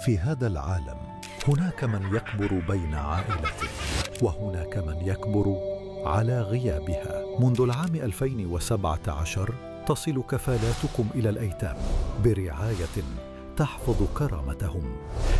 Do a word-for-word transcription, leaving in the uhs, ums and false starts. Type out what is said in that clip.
في هذا العالم هناك من يكبر بين عائلته، وهناك من يكبر على غيابها. منذ العام ألفين وسبعة عشر تصل كفالاتكم إلى الأيتام برعاية تحفظ كرامتهم.